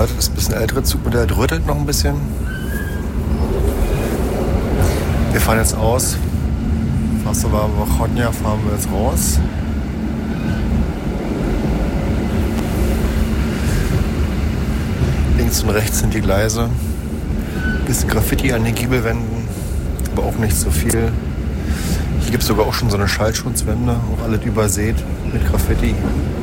hört, das ist ein bisschen ältere Zugmodell, rüttelt noch ein bisschen. Wir fahren jetzt aus. Vasowa Wychodnia fahren wir jetzt raus. Links und rechts sind die Gleise. Ein bisschen Graffiti an den Giebelwänden, aber auch nicht so viel. Hier gibt es sogar auch schon so eine Schallschutzwände, auch alles übersät mit Graffiti.